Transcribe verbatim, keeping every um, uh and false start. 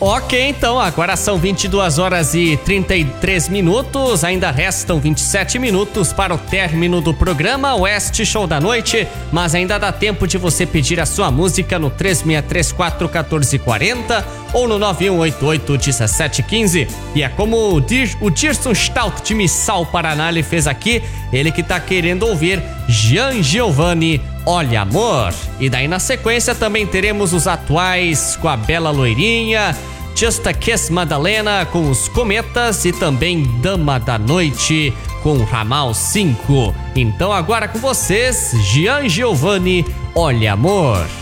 Ok, então, agora são vinte e duas horas e trinta e três minutos, ainda restam vinte e sete minutos para o término do programa Oeste Show da Noite, mas ainda dá tempo de você pedir a sua música no três seis três quatro um quatro quatro zero ou no nove um oito oito um sete um cinco. E é como o, Dir, o Dirson Stout de Missal, Paraná, ele fez aqui, ele que tá querendo ouvir Gian Giovanni, Olha Amor. E daí na sequência também teremos os atuais com a Bela Loirinha, Just a Kiss Madalena com os Cometas e também Dama da Noite com Ramal cinco. Então agora com vocês, Gian Giovanni, Olha Amor.